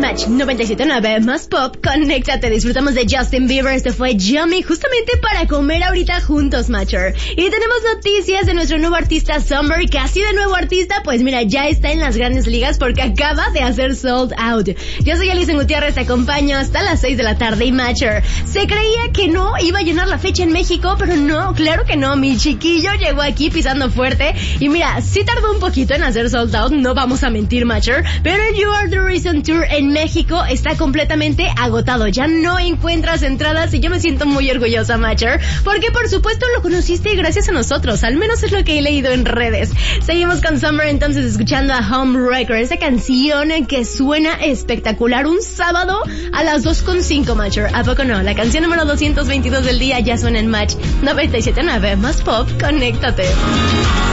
Match 97.9 más pop, conéctate, disfrutamos de Justin Bieber, este fue Yummy, justamente para comer ahorita juntos, Matcher. Y tenemos noticias de nuestro nuevo artista Summer, casi de nuevo artista, pues mira, ya está en las grandes ligas porque acaba de hacer Sold Out. Yo soy Alison Gutiérrez, te acompaño hasta las 6 de la tarde y Matcher. Se creía que no iba a llenar la fecha en México, pero no, claro que no, mi chiquillo llegó aquí pisando fuerte y mira, sí tardó un poquito en hacer Sold Out, no vamos a mentir, Matcher, pero el You Are The Reason Tour en México está completamente agotado, ya no encuentras entradas y yo me siento muy orgullosa, Matcher, porque por supuesto lo conociste gracias a nosotros, al menos es lo que he leído en redes. Seguimos con Summer entonces escuchando a Homewrecker, esa canción que suena espectacular un sábado a las 2:05, Matcher, ¿a poco no? La canción número 222 del día ya suena en Match 97.9 más pop, conéctate.